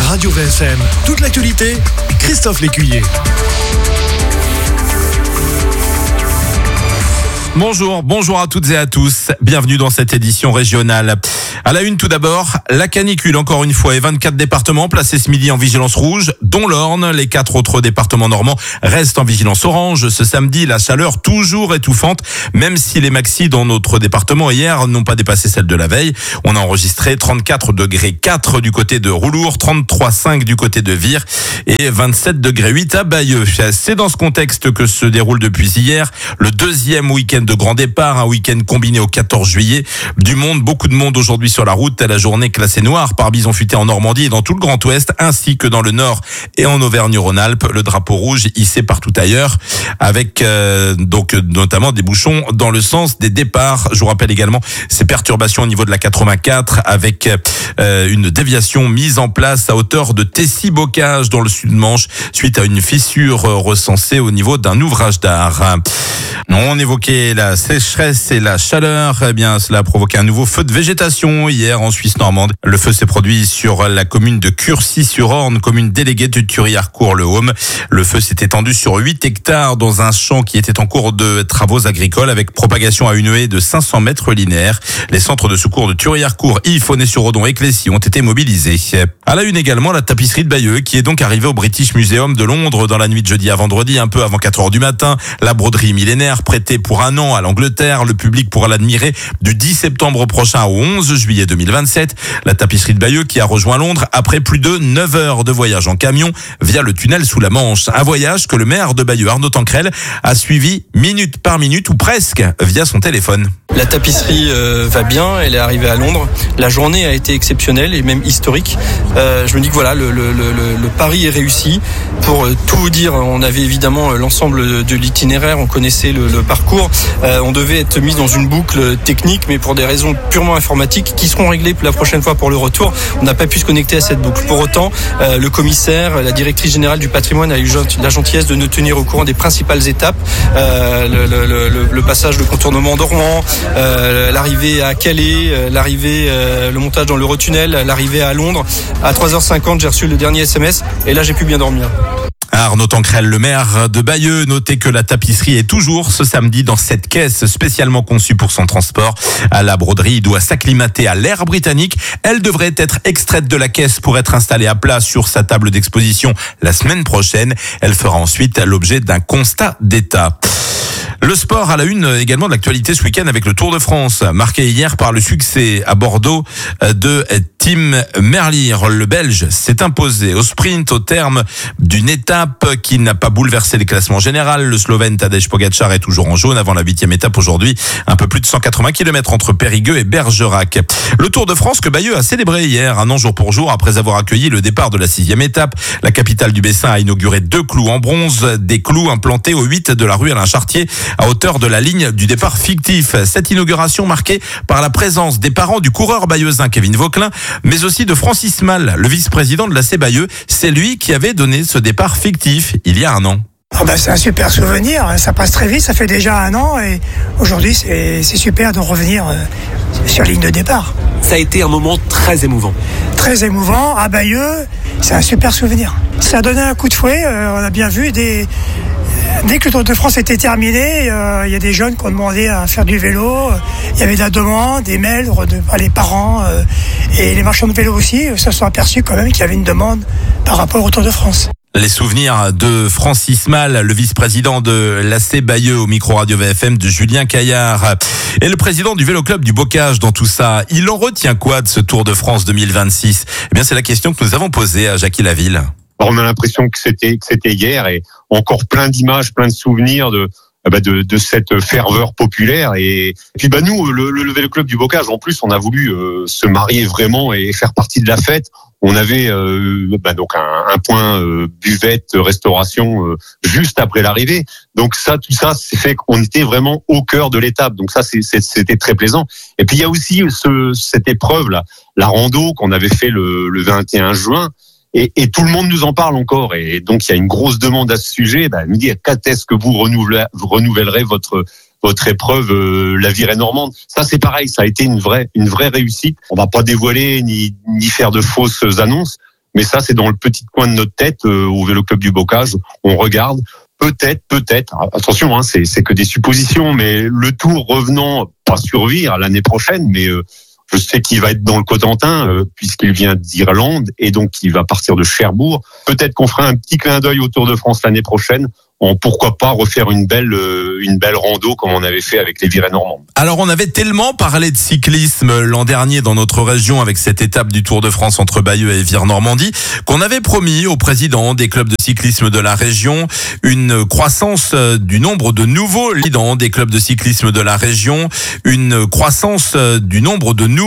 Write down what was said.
Radio VFM, toute l'actualité, Christophe Lécuyer. Bonjour à toutes et à tous. Bienvenue dans cette édition régionale. À la une tout d'abord, la canicule encore une fois et 24 départements placés ce midi en vigilance rouge, dont l'Orne. Les 4 autres départements normands restent en vigilance orange. Ce samedi, la chaleur toujours étouffante, même si les maxis dans notre département hier n'ont pas dépassé celle de la veille. On a enregistré 34,4 degrés du côté de Roulour, 33,5 du côté de Vire et 27,8 degrés à Bayeux. C'est dans ce contexte que se déroule depuis hier le deuxième week-end de grand départ, un week-end combiné au 14 juillet. Beaucoup de monde aujourd'hui sur la route. La journée classée noire par bison futé en Normandie et dans tout le Grand Ouest, ainsi que dans le Nord et en Auvergne-Rhône-Alpes. Le drapeau rouge hissé partout ailleurs, avec donc notamment des bouchons dans le sens des départs. Je vous rappelle également ces perturbations au niveau de la 84, avec une déviation mise en place à hauteur de Tessy-Bocage dans le Sud-Manche, suite à une fissure recensée au niveau d'un ouvrage d'art. On évoquait la sécheresse et la chaleur. Eh bien, cela a provoqué un nouveau feu de végétation hier en Suisse normande. Le feu s'est produit sur la commune de Curcy-sur-Orne, commune déléguée de Thury-Harcourt-le-Haume. Le feu s'est étendu sur 8 hectares dans un champ qui était en cours de travaux agricoles avec propagation à une haie de 500 mètres linéaires. Les centres de secours de Thury-Harcourt, Yves, Fonnay-sur-Odon et Clécy ont été mobilisés. À la une également, la tapisserie de Bayeux qui est donc arrivée au British Museum de Londres dans la nuit de jeudi à vendredi, un peu avant 4h du matin. La broderie millénaire prêtée pour un an à l'Angleterre. Le public pourra l'admirer du 10 septembre prochain au 11 juillet 2027. La tapisserie de Bayeux qui a rejoint Londres après plus de 9 heures de voyage en camion via le tunnel sous la Manche. Un voyage que le maire de Bayeux, Arnaud Tancrel, a suivi minute par minute ou presque via son téléphone. La tapisserie va bien, elle est arrivée à Londres. La journée a été exceptionnelle et même historique. Je me dis que voilà, le pari est réussi. Pour tout vous dire, on avait évidemment l'ensemble de l'itinéraire, on connaissait le parcours. On devait être mis dans une boucle technique, mais pour des raisons purement informatiques qui seront réglées la prochaine fois pour le retour, on n'a pas pu se connecter à cette boucle. Pour autant, le commissaire, la directrice générale du patrimoine a eu la gentillesse de nous tenir au courant des principales étapes. Le passage de contournement d'Ormans, l'arrivée à Calais, le montage dans l'Eurotunnel, l'arrivée à Londres. À 3h50, j'ai reçu le dernier SMS et là j'ai pu bien dormir. Arnaud Tancrel, le maire de Bayeux, notez que la tapisserie est toujours ce samedi dans cette caisse spécialement conçue pour son transport. La broderie doit s'acclimater à l'air britannique. Elle devrait être extraite de la caisse pour être installée à plat sur sa table d'exposition la semaine prochaine. Elle fera ensuite l'objet d'un constat d'état. Le sport à la une également de l'actualité ce week-end avec le Tour de France, marqué hier par le succès à Bordeaux de Tim Merlier. Le Belge s'est imposé au sprint au terme d'une étape qui n'a pas bouleversé les classements généraux. Le Slovène Tadej Pogačar est toujours en jaune avant la 8e étape aujourd'hui. Un peu plus de 180 km entre Périgueux et Bergerac. Le Tour de France que Bayeux a célébré hier, un an jour pour jour après avoir accueilli le départ de la 6e étape. La capitale du Bessin a inauguré 2 clous en bronze, des clous implantés au 8 de la rue Alain Chartier à hauteur de la ligne du départ fictif. Cette inauguration marquée par la présence des parents du coureur bayeuxin Kevin Vauquelin, mais aussi de Francis Mal, le vice-président de l'AC Bayeux. C'est lui qui avait donné ce départ fictif il y a un an. C'est un super souvenir, ça passe très vite, ça fait déjà un an et aujourd'hui c'est super de revenir sur la ligne de départ. Ça a été un moment très émouvant. Très émouvant, à Bayeux, c'est un super souvenir. Ça a donné un coup de fouet, on a bien vu dès que le Tour de France était terminé, il y a des jeunes qui ont demandé à faire du vélo, il y avait de la demande, des mails, les parents et les marchands de vélo aussi se sont aperçus quand même qu'il y avait une demande par rapport au Tour de France. Les souvenirs de Francis Mal, le vice-président de l'AC Bayeux au micro-radio VFM de Julien Caillard. Et le président du Vélo Club du Bocage dans tout ça, il en retient quoi de ce Tour de France 2026 ? Eh bien, c'est la question que nous avons posée à Jackie Laville. Alors, on a l'impression que c'était hier et encore plein d'images, plein de souvenirs de cette ferveur populaire et puis nous le Vélo Club du Bocage en plus on a voulu se marier vraiment et faire partie de la fête. On avait donc un point buvette restauration juste après l'arrivée. Donc tout ça c'est fait qu'on était vraiment au cœur de l'étape. Donc ça c'était très plaisant. Et puis il y a aussi cette épreuve là, la rando qu'on avait fait le 21 juin. Et tout le monde nous en parle encore. Et donc, il y a une grosse demande à ce sujet. Nous dire, quand est-ce que vous renouvellerez votre épreuve, la virée normande? Ça, c'est pareil. Ça a été une vraie réussite. On va pas dévoiler ni faire de fausses annonces. Mais ça, c'est dans le petit coin de notre tête au Vélo Club du Bocage. On regarde. Peut-être. Attention, hein, c'est que des suppositions, mais le Tour revenant, pas survivre l'année prochaine, mais je sais qu'il va être dans le Cotentin puisqu'il vient d'Irlande et donc il va partir de Cherbourg. Peut-être qu'on fera un petit clin d'œil au Tour de France l'année prochaine. Pourquoi pas refaire une belle rando comme on avait fait avec les Virées normandes. Alors on avait tellement parlé de cyclisme l'an dernier dans notre région avec cette étape du Tour de France entre Bayeux et Vire-Normandie qu'on avait promis au président des clubs de cyclisme de la région une croissance du nombre de nouveaux leaders des clubs de cyclisme de la région, une croissance du nombre de nouveaux